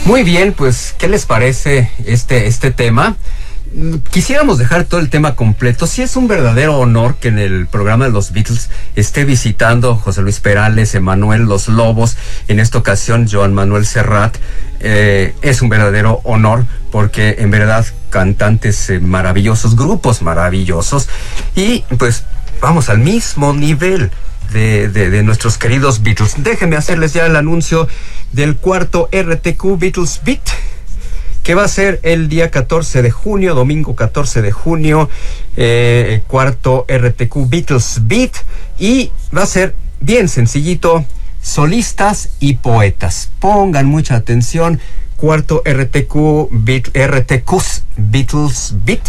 Muy bien, pues, ¿qué les parece este tema? Quisiéramos dejar todo el tema completo. Sí, es un verdadero honor que en el programa de los Beatles esté visitando José Luis Perales, Emanuel Los Lobos, en esta ocasión Joan Manuel Serrat. Es un verdadero honor porque en verdad cantantes maravillosos, grupos maravillosos, y pues vamos al mismo nivel de nuestros queridos Beatles. Déjenme hacerles ya el anuncio del cuarto RTQ Beatles Beat, que va a ser el día 14 de junio, domingo 14 de junio, cuarto RTQ Beatles Beat, y va a ser bien sencillito, solistas y poetas. Pongan mucha atención, cuarto RTQs Beatles Beat,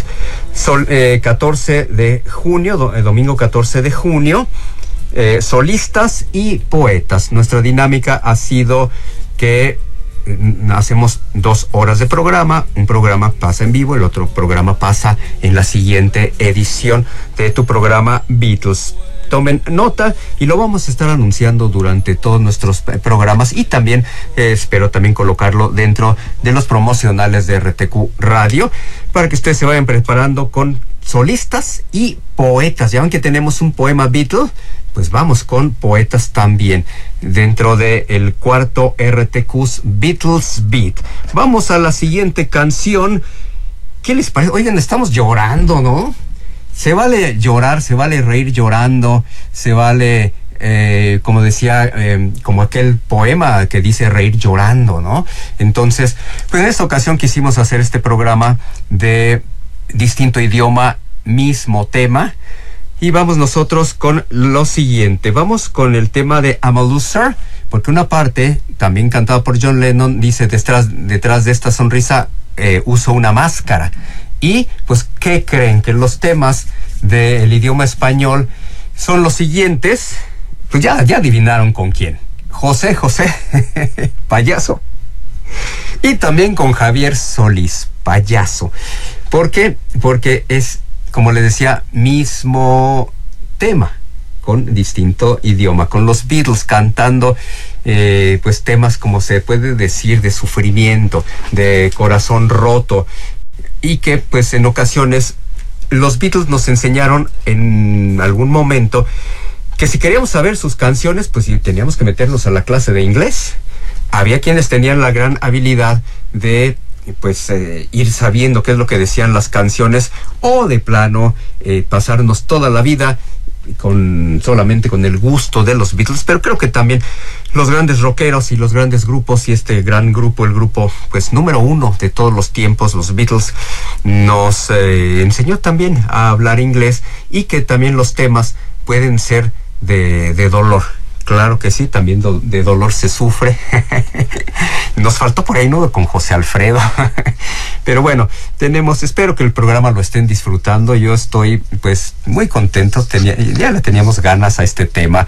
14 de junio, domingo 14 de junio, solistas y poetas. Nuestra dinámica ha sido que hacemos 2 horas de programa, un programa pasa en vivo, el otro programa pasa en la siguiente edición de tu programa Beatles. Tomen nota y lo vamos a estar anunciando durante todos nuestros programas, y también espero también colocarlo dentro de los promocionales de RTQ Radio para que ustedes se vayan preparando con solistas y poetas. Ya ven que tenemos un poema Beatle, pues vamos con poetas también dentro de el cuarto RTQ's Beatles Beat. Vamos a la siguiente canción. ¿Qué les parece? Oigan, estamos llorando, ¿no? Se vale llorar, se vale reír llorando, se vale, como decía, como aquel poema que dice reír llorando, ¿no? Entonces, pues en esta ocasión quisimos hacer este programa de distinto idioma, mismo tema. Y vamos nosotros con lo siguiente. Vamos con el tema de I'm a Loser, porque una parte, también cantada por John Lennon, dice detrás de esta sonrisa uso una máscara. Y pues, ¿qué creen? Que los temas del idioma español son los siguientes. Pues ya adivinaron con quién. José Payaso. Y también con Javier Solís, Payaso. ¿Por qué? Porque es, como le decía, mismo tema, con distinto idioma, con los Beatles cantando pues temas, como se puede decir, de sufrimiento, de corazón roto, y que pues en ocasiones los Beatles nos enseñaron en algún momento que si queríamos saber sus canciones, pues teníamos que meternos a la clase de inglés. Había quienes tenían la gran habilidad de pues ir sabiendo qué es lo que decían las canciones, o de plano pasarnos toda la vida solamente con el gusto de los Beatles. Pero creo que también los grandes rockeros y los grandes grupos, y este gran grupo, el grupo pues número 1 de todos los tiempos, los Beatles, nos enseñó también a hablar inglés, y que también los temas pueden ser de dolor. Claro que sí, también de dolor se sufre. Nos faltó por ahí, ¿no?, con José Alfredo. Pero bueno, espero que el programa lo estén disfrutando. Yo estoy pues muy contento. Ya le teníamos ganas a este tema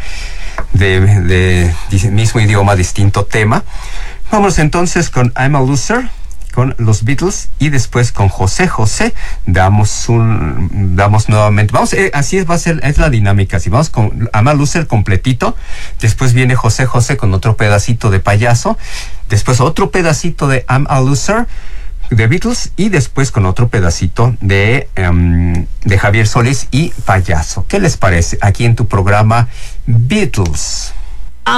de mismo idioma, distinto tema. Vamos entonces con I'm a Loser, con los Beatles, y después con José damos nuevamente, así va a ser, es la dinámica. Si vamos con I'm a Loser completito, después viene José con otro pedacito de Payaso, después otro pedacito de I'm a Loser de Beatles, y después con otro pedacito de Javier Solís y Payaso. ¿Qué les parece? Aquí en tu programa Beatles.